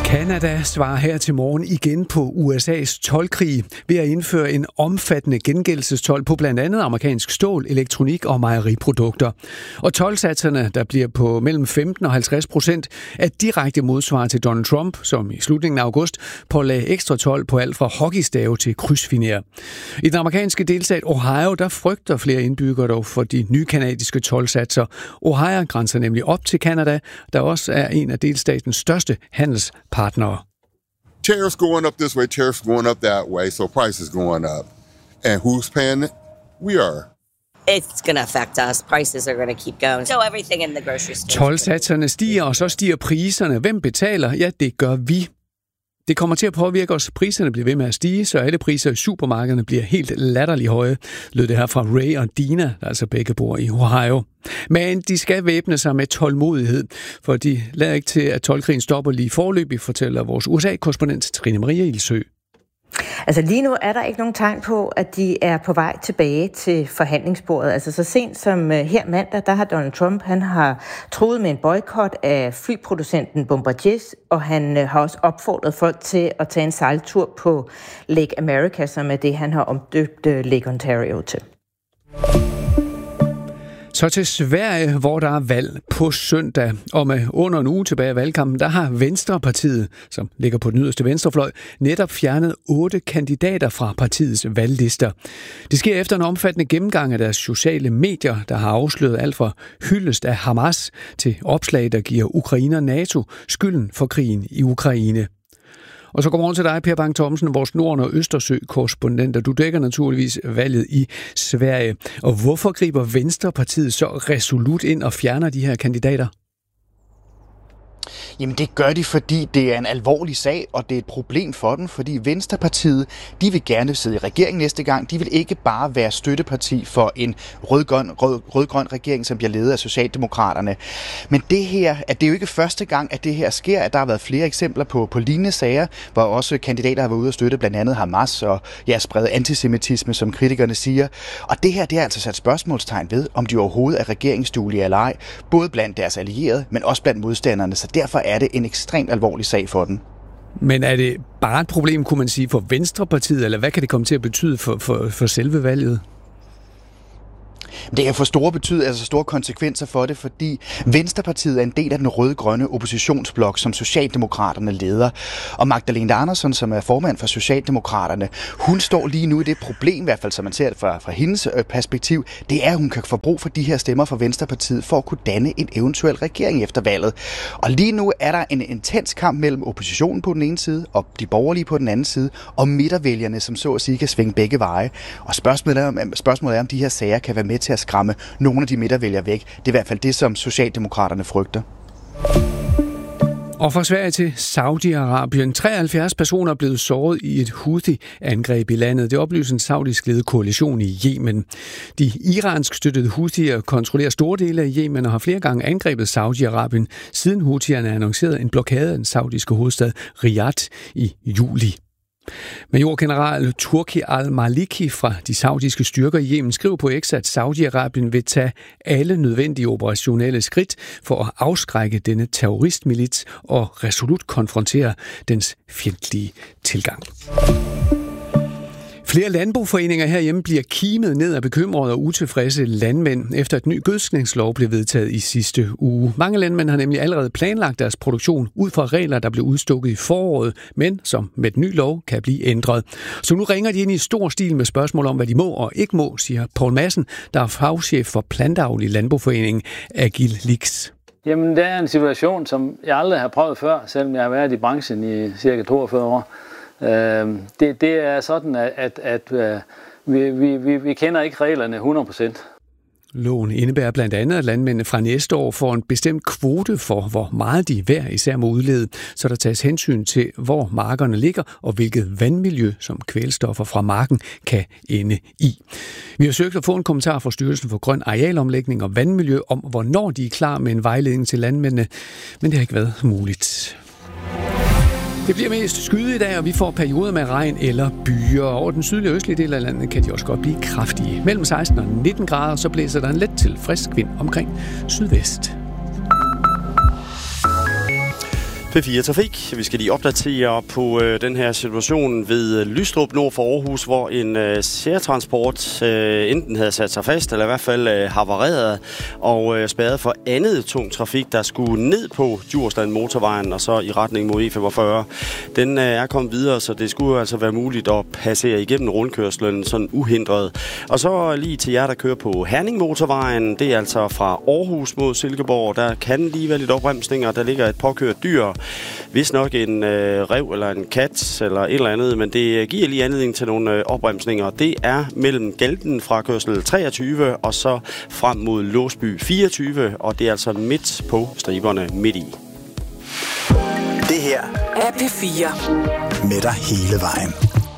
Canada svarer her til morgen igen på USA's toldkrig ved at indføre en omfattende gengældelsestolд på blandt andet amerikansk stål, elektronik og mejeriprodukter. Og toldsatserne, der bliver på mellem 15 og 50%, er direkte modsvar til Donald Trump, som i slutningen af august pålagde ekstra told på alt fra hockeystave til krydsfiner. I den amerikanske delstat Ohio, der frygter flere indbyggere dog for de nye kanadiske toldsatser. Ohio grænser nemlig op til Canada, der også er en af delstatens største handelspartnere. Tariffs going up this way, tariffs going up that way, so prices going up. And who's paying it? We are. It's going to affect us. Prices are going to keep going. So everything in the grocery store. Toldsatserne stiger, og så stiger priserne. Hvem betaler? Ja, det gør vi. Det kommer til at påvirke os. Priserne bliver ved med at stige, så alle priser i supermarkederne bliver helt latterligt høje, lød det her fra Ray og Dina, der altså begge bor i Ohio. Men de skal væbne sig med tålmodighed, for de lader ikke til, at toldkrigen stopper lige forløbig, fortæller vores USA-korrespondent Trine Maria Ilsø. Altså lige nu er der ikke nogen tegn på, at de er på vej tilbage til forhandlingsbordet. Altså så sent som her mandag, der har Donald Trump, han har truet med en boykot af flyproducenten Bombardier, og han har også opfordret folk til at tage en sejltur på Lake America, som er det, han har omdøbt Lake Ontario til. Så til Sverige, hvor der er valg på søndag, og med under en uge tilbage af valgkampen, der har Venstrepartiet, som ligger på den yderste venstrefløj, netop fjernet 8 kandidater fra partiets valglister. Det sker efter en omfattende gennemgang af deres sociale medier, der har afsløret alt fra hyldest af Hamas til opslag, der giver Ukraine og NATO skylden for krigen i Ukraine. Og så godmorgen til dig, Per Bang Thomsen, vores Norden- og Østersø-korrespondent, og du dækker naturligvis valget i Sverige. Og hvorfor griber Venstrepartiet så resolut ind og fjerner de her kandidater? Jamen det gør de, fordi det er en alvorlig sag, og det er et problem for dem, fordi Venstrepartiet, de vil gerne sidde i regering næste gang. De vil ikke bare være støtteparti for en rød-grøn regering, som bliver ledet af Socialdemokraterne. Men det her, at det er jo ikke første gang, at det her sker, at der har været flere eksempler på lignende sager, hvor også kandidater har været ude at støtte blandt andet Hamas og sprede antisemitisme, som kritikerne siger. Og det her, det er altså sat spørgsmålstegn ved, om de overhovedet er regeringsduelige eller ej, både blandt deres allierede, men også blandt modstanderne. Så derfor er det en ekstremt alvorlig sag for den. Men er det bare et problem, kunne man sige, for Venstrepartiet, eller hvad kan det komme til at betyde for selve valget? Det kan få store konsekvenser for det, fordi Venstrepartiet er en del af den rød-grønne oppositionsblok, som Socialdemokraterne leder. Og Magdalena Andersson, som er formand for Socialdemokraterne, hun står lige nu i det problem, i hvert fald som man ser det fra hendes perspektiv, det er, at hun kan få brug for de her stemmer fra Venstrepartiet for at kunne danne en eventuel regering efter valget. Og lige nu er der en intens kamp mellem oppositionen på den ene side og de borgerlige på den anden side, og midtervælgerne, som så at sige kan svinge begge veje. Og spørgsmålet er, om de her sager kan være med til at skræmme nogle af de midtervælgere væk. Det er i hvert fald det, som Socialdemokraterne frygter. Og fra Sverige til Saudi-Arabien. 73 personer er blevet såret i et Houthi-angreb i landet. Det oplyser en saudisk ledet koalition i Yemen. De iransk støttede Houthier kontrollerer store dele af Yemen og har flere gange angrebet Saudi-Arabien, siden Houthierne annoncerede en blokade af den saudiske hovedstad Riyadh i juli. Majorgeneral Turki al-Maliki fra de saudiske styrker i Yemen skriver på X, at Saudi-Arabien vil tage alle nødvendige operationelle skridt for at afskrække denne terroristmilits og resolut konfrontere dens fjendtlige tilgang. Flere landboforeninger herhjemme bliver kimet ned af bekymrede og utilfredse landmænd, efter et ny gødskningslov blev vedtaget i sidste uge. Mange landmænd har nemlig allerede planlagt deres produktion ud fra regler, der blev udstukket i foråret, men som med den nye lov kan blive ændret. Så nu ringer de ind i stor stil med spørgsmål om, hvad de må og ikke må, siger Poul Madsen, der er fagchef for Planteavl i Landboforeningen Agil Lix. Jamen, det er en situation, som jeg aldrig har prøvet før, selvom jeg har været i branchen i cirka 42 år. Det er sådan, at vi kender ikke reglerne 100%. Loven indebærer blandt andet, at landmændene fra næste år får en bestemt kvote for, hvor meget de hver især må udlede, så der tages hensyn til, hvor markerne ligger og hvilket vandmiljø, som kvælstoffer fra marken kan ende i. Vi har søgt at få en kommentar fra Styrelsen for Grøn Arealomlægning og Vandmiljø om, hvornår de er klar med en vejledning til landmændene, men det har ikke været muligt. Det bliver mest skyde i dag, og vi får perioder med regn eller byer. Over den sydlige og østlige del af landet kan de også godt blive kraftige. Mellem 16 og 19 grader, så blæser der en let til frisk vind omkring sydvest. P4 Trafik. Vi skal lige opdatere på den her situation ved Lystrup nord for Aarhus, hvor en særtransport enten havde sat sig fast, eller i hvert fald havareret og spærret for andet tung trafik, der skulle ned på Djursland motorvejen og så i retning mod E45. Den er kommet videre, så det skulle altså være muligt at passere igennem rundkørslen sådan uhindret. Og så lige til jer, der kører på Herning motorvejen, det er altså fra Aarhus mod Silkeborg. Der kan lige være lidt opbremsninger, der ligger et påkørt dyr. Vist nok en rev eller en kat eller et eller andet, men det giver lige anledning til nogle opbremsninger. Det er mellem Galten fra kørsel 23 og så frem mod Låsby 24, og det er altså midt på striberne midt i. Det her er P4 med dig hele vejen.